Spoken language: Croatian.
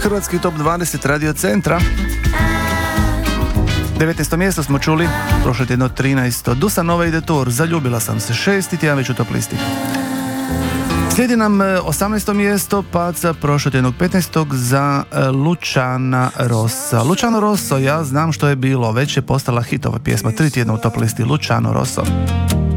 Hrvatski top 20 Radio Centra. 19. mjesto smo čuli, prošlo tjedno 13. Dusan Nova ide tur, zaljubila sam se, 6. tjedan već u top listi. Slijedi nam 18. mjesto, pad sa prošlo tjednog 15. za Luciana Rossa. Luciano Rosso, ja znam što je bilo, već je postala hitova pjesma, 3 tjedna u top listi, Luciano Rosso.